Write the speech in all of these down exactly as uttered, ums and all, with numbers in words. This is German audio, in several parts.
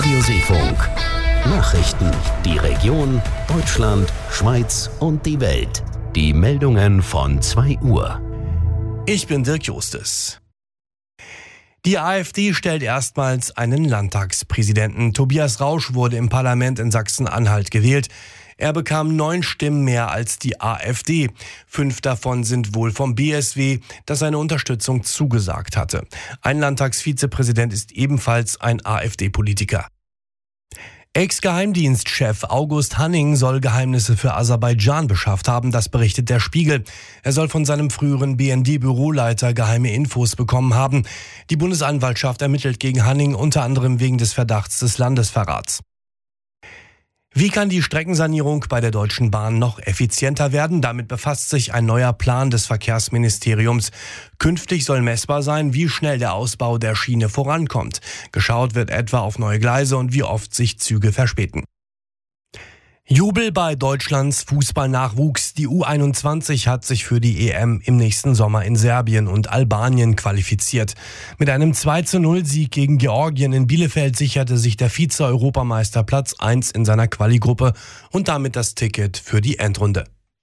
Radio Seefunk. Nachrichten, die Region, Deutschland, Schweiz und die Welt. Die Meldungen von zwei Uhr. Ich bin Dirk Justus. Die AfD stellt erstmals einen Landtagspräsidenten. Tobias Rausch wurde im Parlament in Sachsen-Anhalt gewählt. Er bekam neun Stimmen mehr als die AfD. Fünf davon sind wohl vom B S W, das seine Unterstützung zugesagt hatte. Ein Landtagsvizepräsident ist ebenfalls ein AfD-Politiker. Ex-Geheimdienstchef August Hanning soll Geheimnisse für Aserbaidschan beschafft haben, das berichtet der Spiegel. Er soll von seinem früheren B N D-Büroleiter geheime Infos bekommen haben. Die Bundesanwaltschaft ermittelt gegen Hanning unter anderem wegen des Verdachts des Landesverrats. Wie kann die Streckensanierung bei der Deutschen Bahn noch effizienter werden? Damit befasst sich ein neuer Plan des Verkehrsministeriums. Künftig soll messbar sein, wie schnell der Ausbau der Schiene vorankommt. Geschaut wird etwa auf neue Gleise und wie oft sich Züge verspäten. Jubel bei Deutschlands Fußballnachwuchs. Die U einundzwanzig hat sich für die E M im nächsten Sommer in Serbien und Albanien qualifiziert. Mit einem zwei zu null Sieg gegen Georgien in Bielefeld sicherte sich der Vize-Europameister Platz eins in seiner Quali-Gruppe und damit das Ticket für die Endrunde.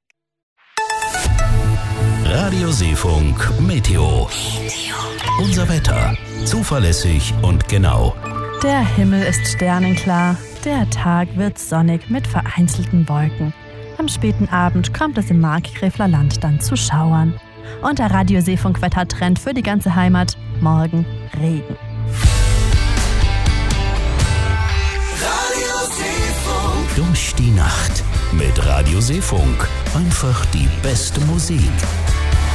Radio Seefunk Meteo. Unser Wetter. Zuverlässig und genau. Der Himmel ist sternenklar. Der Tag wird sonnig mit vereinzelten Wolken. Am späten Abend kommt es im Markgräfler Land dann zu Schauern. Und der Radio Seefunk Wettertrend für die ganze Heimat: morgen Regen. Radio Seefunk. Durch die Nacht mit Radio Seefunk. Einfach die beste Musik.